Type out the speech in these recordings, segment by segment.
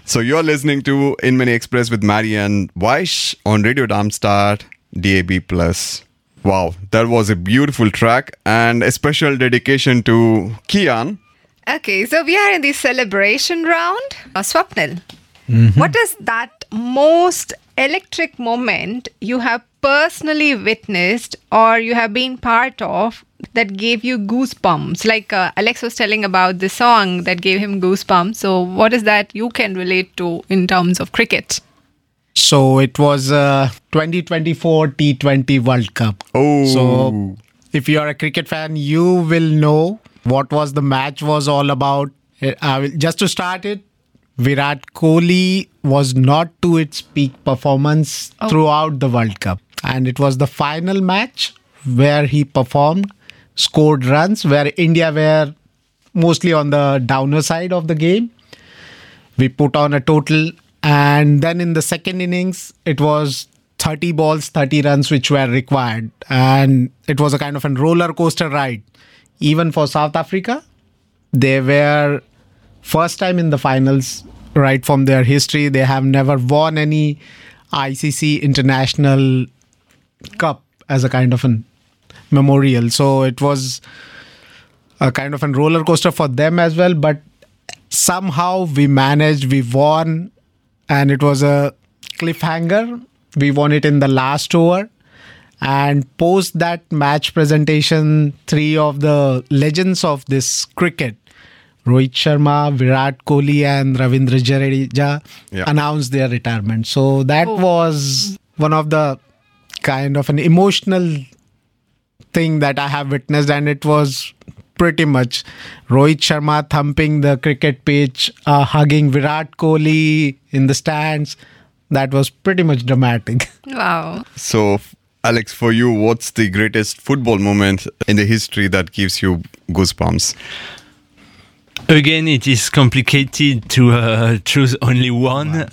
So you're listening to In Mini Express with Mary and Vaish on Radio Darmstadt DAB+. Wow, that was a beautiful track and a special dedication to Kian. Okay, so we are in the celebration round. Swapnil, what is that most electric moment you have personally witnessed or you have been part of that gave you goosebumps? Like Alex was telling about the song that gave him goosebumps. So what is that you can relate to in terms of cricket? So it was 2024 T20 World Cup. Oh. So if you are a cricket fan, you will know what was the match was all about. Just to start it, Virat Kohli was not to its peak performance throughout the World Cup. And it was the final match where he performed, scored runs, where India were mostly on the downer side of the game. We put on a total, and then in the second innings, it was 30 balls, 30 runs which were required. And it was a kind of a roller coaster ride. Even for South Africa, they were first time in the finals right from their history. They have never won any ICC International Cup as a kind of a memorial. So it was a kind of a roller coaster for them as well. But somehow we managed, we won, and it was a cliffhanger. We won it in the last over. And post that match presentation, three of the legends of this cricket, Rohit Sharma, Virat Kohli and Ravindra Jadeja announced their retirement. So that was one of the kind of an emotional thing that I have witnessed, and it was pretty much Rohit Sharma thumping the cricket pitch, hugging Virat Kohli in the stands. That was pretty much dramatic. Wow. So, Alex, for you, what's the greatest football moment in the history that gives you goosebumps? Again, it is complicated to choose only one,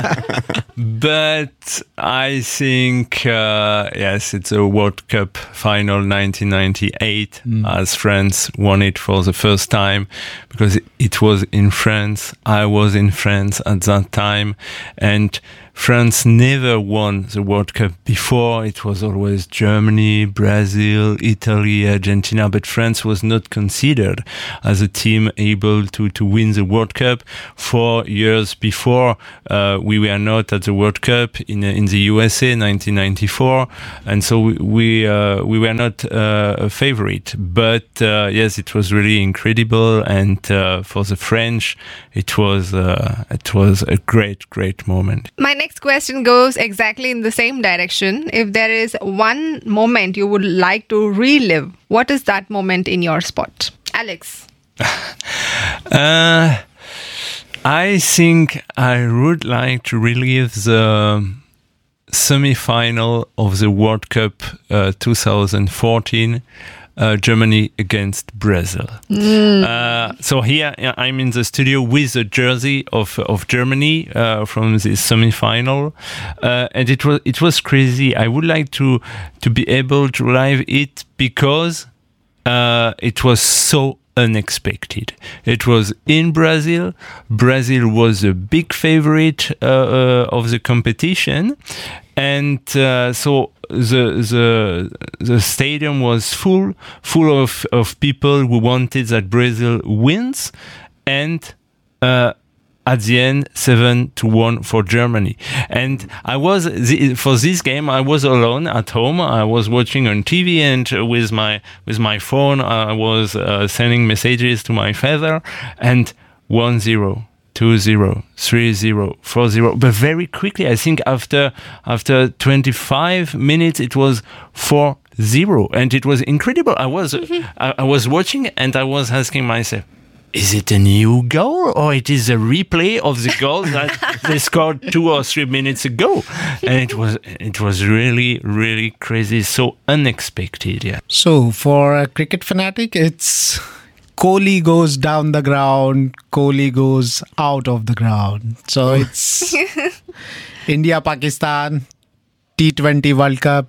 but I think, yes, it's a World Cup final 1998 as France won it for the first time because it was in France. I was in France at that time, and France never won the World Cup before. It was always Germany, Brazil, Italy, Argentina, but France was not considered as a team able to win the World Cup. 4 years before, we were not at the World Cup in the USA, 1994, and so we were not a favorite. But yes, it was really incredible, and for the French, it was a great moment. My next question goes exactly in the same direction. If there is one moment you would like to relive, what is that moment in your spot? Alex? I think I would like to relive the semi-final of the World Cup 2014. Germany against Brazil. So here I'm in the studio with the jersey of Germany from the semi-final, and it was crazy. I would like to be able to live it because it was so unexpected. It was in Brazil. Brazil was a big favorite of the competition, and so the stadium was full of people who wanted that Brazil wins, and at the end 7-1 for Germany. And I was for this game I was alone at home. I was watching on TV, and with my phone I was sending messages to my father, and 1-0, 2-0, 3-0, 4-0. But very quickly, I think after 25 minutes, it was 4-0, and it was incredible. I was watching, and I was asking myself, is it a new goal, or it is a replay of the goal that they scored 2 or 3 minutes ago? And it was really, really crazy, so unexpected. Yeah. So for a cricket fanatic, it's Kohli goes down the ground, Kohli goes out of the ground. So it's India-Pakistan T20 World Cup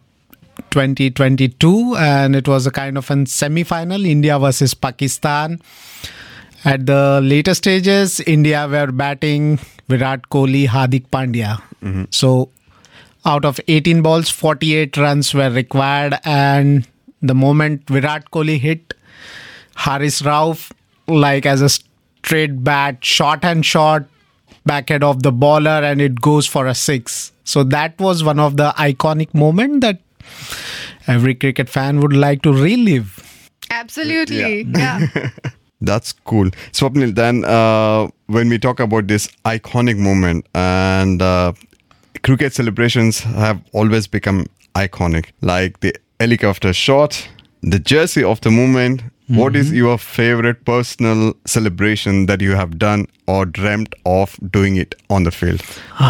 2022, and it was a kind of a semi-final, India versus Pakistan. At the later stages, India were batting Virat Kohli, Hardik Pandya. So out of 18 balls, 48 runs were required. And the moment Virat Kohli hit Haris Rauf, like as a straight bat, short and short, backhead of the bowler, and it goes for a 6. So that was one of the iconic moments that every cricket fan would like to relive. Absolutely. Yeah. That's cool. Swapnil, then when we talk about this iconic moment, and cricket celebrations have always become iconic, like the helicopter shot, the jersey of the moment. What is your favorite personal celebration that you have done or dreamt of doing it on the field?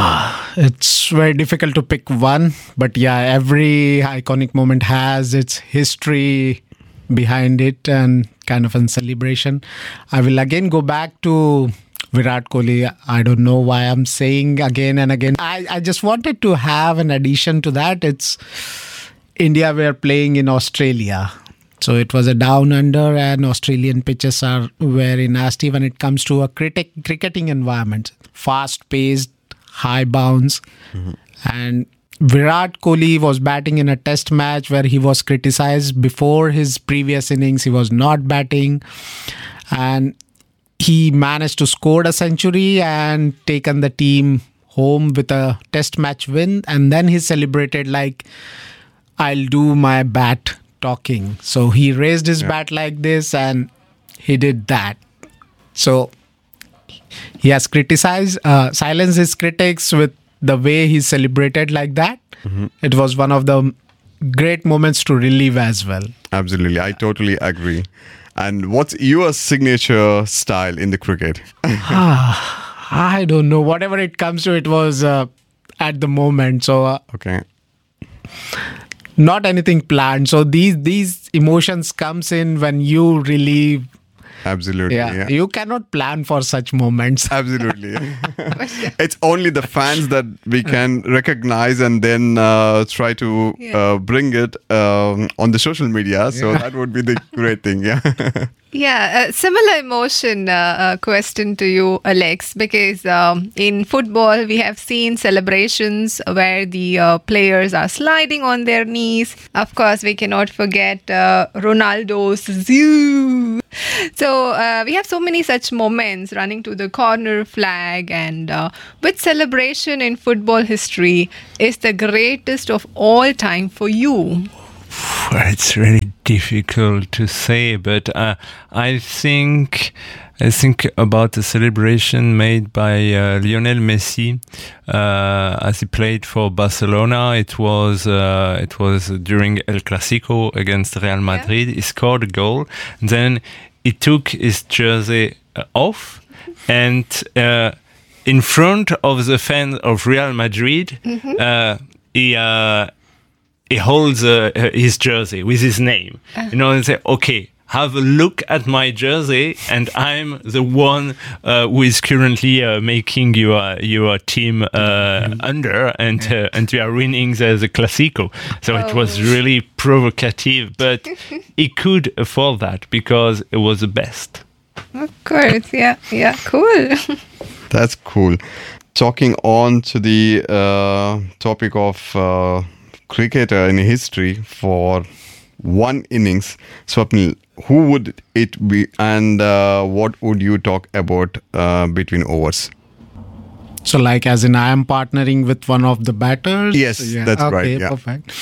It's very difficult to pick one, but yeah, every iconic moment has its history behind it and kind of a celebration. I will again go back to Virat Kohli. I don't know why I'm saying again and again. I just wanted to have an addition to that. It's India were playing in Australia. So it was a down under, and Australian pitches are very nasty when it comes to a cricketing environment. Fast paced, high bounce. And Virat Kohli was batting in a test match where he was criticized before his previous innings. He was not batting. And he managed to score a century and taken the team home with a test match win. And then he celebrated like, I'll do my bat talking. So he raised his bat like this and he did that. So he has criticized, silenced his critics with the way he celebrated like that. It was one of the great moments to relive as well. Absolutely. I totally agree. And what's your signature style in the cricket? I don't know. Whatever it comes to, it was at the moment. So Okay. not anything planned. So these emotions comes in when you relive. Absolutely. Yeah. You cannot plan for such moments. Absolutely. It's only the fans that we can recognize and then try to bring it on the social media. So that would be the great thing. Yeah. Yeah, a similar emotion question to you, Alex, because in football, we have seen celebrations where the players are sliding on their knees. Of course, we cannot forget Ronaldo's zoo. So we have so many such moments, running to the corner flag, and which celebration in football history is the greatest of all time for you? It's really difficult to say, but I think about the celebration made by Lionel Messi as he played for Barcelona. It was during El Clasico against Real Madrid. He scored a goal, then he took his jersey off, and in front of the fans of Real Madrid, he holds his jersey with his name, and say, okay, have a look at my jersey, and I'm the one who is currently making your team under, and we are winning the Clasico. So it was really provocative, but he could afford that because it was the best. Of course, yeah, cool. That's cool. Talking on to the topic of cricketer in history for one innings, Swapnil, who would it be, and what would you talk about between overs? So like as in I am partnering with one of the batters? Yes, that's right. Okay, Yeah. perfect.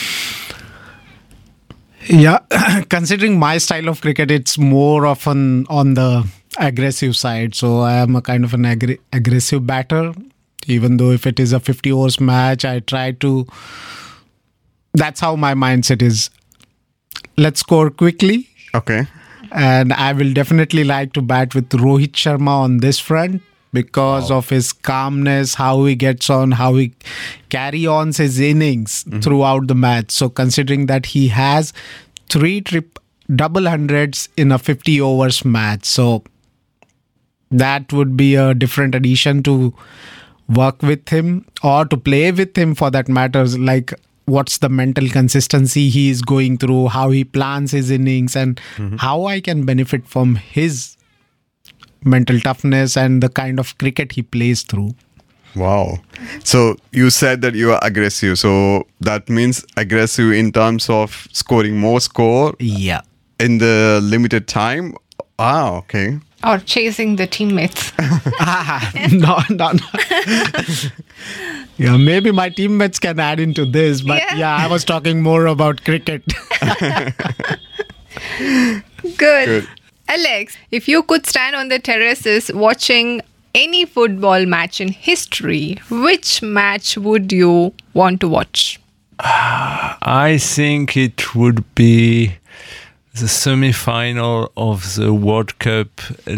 Yeah, considering my style of cricket, it's more often on the aggressive side. So I am a kind of an aggressive batter. Even though if it is a 50 overs match, I try to... That's how my mindset is. Let's score quickly. Okay. And I will definitely like to bat with Rohit Sharma on this front because of his calmness, how he gets on, how he carry on his innings throughout the match. So considering that he has 3 double hundreds in a 50 overs match. So that would be a different addition to work with him or to play with him for that matter. Like what's the mental consistency he is going through, how he plans his innings, and how I can benefit from his mental toughness and the kind of cricket he plays through. Wow. So you said that you are aggressive. So that means aggressive in terms of scoring more score Yeah. in the limited time. Ah, okay. Or chasing the teammates. No. Yeah, maybe my teammates can add into this, but Yeah. I was talking more about cricket. Good. Alex, if you could stand on the terraces watching any football match in history, which match would you want to watch? I think it would be the semi-final of the World Cup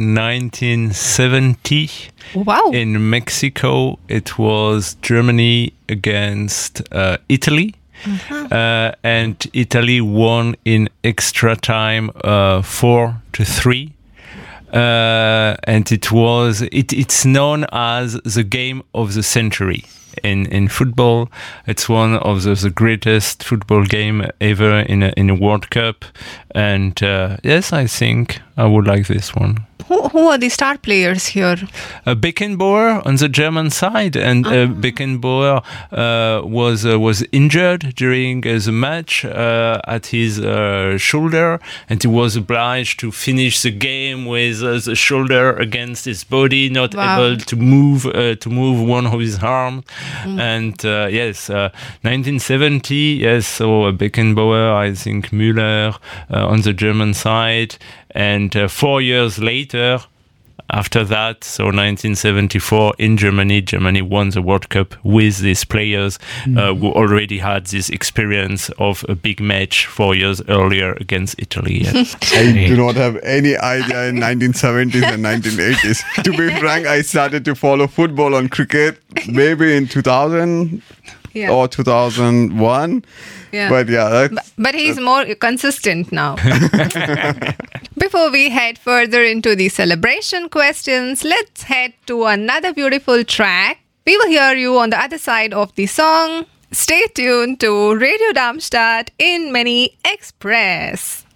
1970 Wow. in Mexico. It was Germany against Italy. And Italy won in extra time 4-3. And it's known as the game of the century in football. It's one of the greatest football game ever in a World Cup. And yes, I think I would like this one. Who are the star players here? Beckenbauer on the German side, and Beckenbauer was injured during the match at his shoulder, and he was obliged to finish the game with the shoulder against his body, not able to move one of his arms. And yes, 1970, yes. So Beckenbauer, I think Müller on the German side. And 4 years later, after that, so 1974 in Germany won the World Cup with these players who already had this experience of a big match 4 years earlier against Italy. Yes. I do not have any idea in 1970s and 1980s. To be frank, I started to follow football on cricket maybe in 2000 or 2001. Yeah. But yeah, But he's more consistent now. Before we head further into the celebration questions, let's head to another beautiful track. We will hear you on the other side of the song. Stay tuned to Radio Darmstadt in Mini Express.